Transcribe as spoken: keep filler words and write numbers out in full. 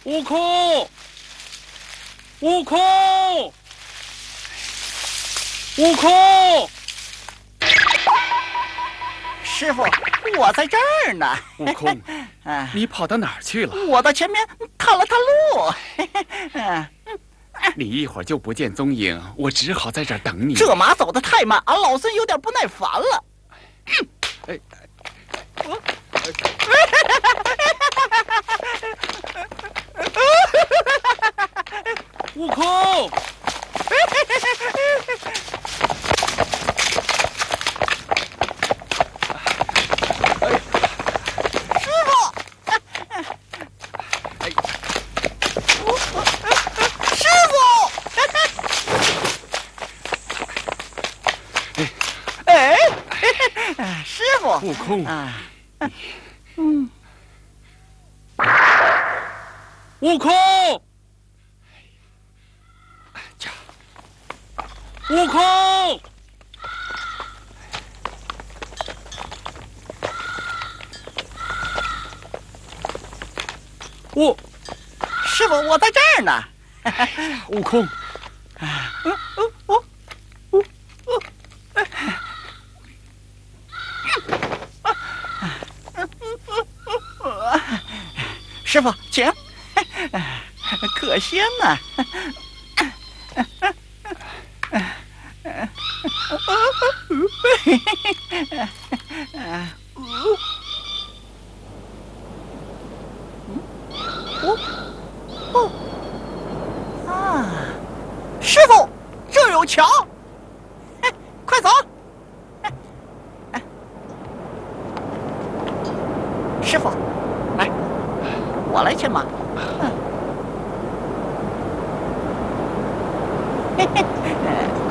悟空，悟空，悟空！ 师傅，我在这儿呢。 悟空，你跑到哪儿去了？ 我到前面探了探路。 你一会儿就不见踪影，我只好在这儿等你。 这马走得太慢，俺老孙有点不耐烦了。 哎， 我。 悟空！ 师傅！师傅！哎，师傅！ 悟空！ 嗯。 悟空！悟空！悟， 师傅，我在这儿呢。 悟空， 我，我，我，师傅，请。可仙呐！哦哦啊！师傅，这儿有桥，快走！师傅，来，我来牵马。嘿嘿。